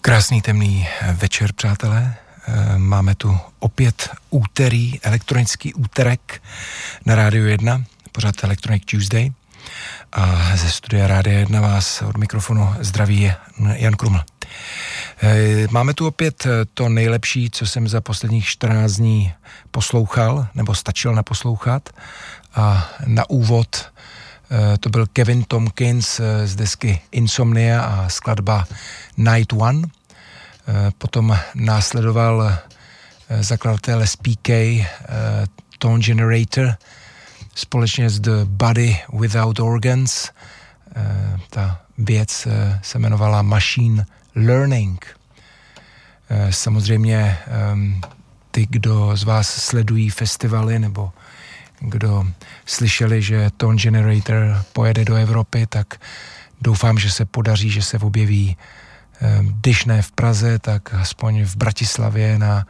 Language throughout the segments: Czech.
Krásný temný večer, přátelé. Máme tu opět úterý, elektronický úterek na Rádiu 1, pořád Electronic Tuesday. A ze studia Rádia 1 vás od mikrofonu zdraví Jan Kruml. Máme tu opět to nejlepší, co jsem za posledních 14 dní poslouchal, nebo stačil naposlouchat. A na úvod to byl Kevin Tompkins z desky Insomnia a skladba Night One. Potom následoval zakladatel SPK, Tone Generator, společně s The Body Without Organs. Ta věc se jmenovala Machine Learning. Samozřejmě ty, kdo z vás sledují festivaly nebo kdo slyšeli, že Tone Generator pojede do Evropy, tak doufám, že se podaří, že se objeví, když ne v Praze, tak aspoň v Bratislavě na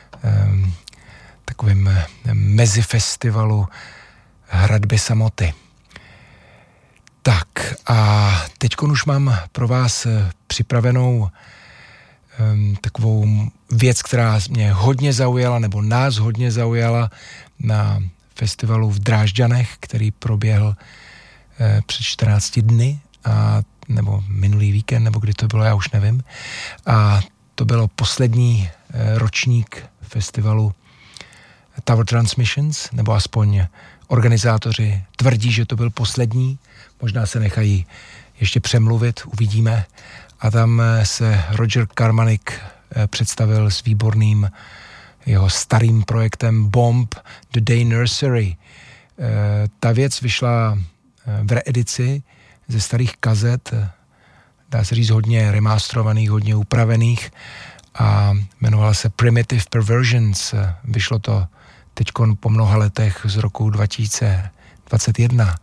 takovém mezifestivalu hradby samoty. Tak a teďkon už mám pro vás připravenou takovou věc, která mě hodně zaujala, nebo nás hodně zaujala na festivalu v Drážďanech, který proběhl před 14 dny, nebo minulý víkend, nebo kdy to bylo, já už nevím. A to bylo poslední ročník festivalu Tower Transmissions, nebo aspoň organizátoři tvrdí, že to byl poslední. Možná se nechají ještě přemluvit, uvidíme. A tam se Roger Carmack představil s výborným jeho starým projektem Bomb The Day Nursery. Ta věc vyšla v reedici ze starých kazet, dá se říct hodně remasterovaných, hodně upravených a jmenovala se Primitive Perversions. Vyšlo to teďkon po mnoha letech z roku 2021.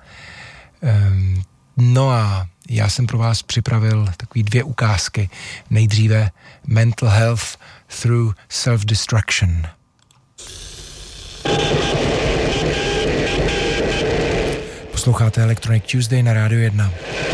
No a já jsem pro vás připravil takový 2 ukázky. Nejdříve Mental Health Through Self-Destruction. Posloucháte Electronic Tuesday na Rádiu 1.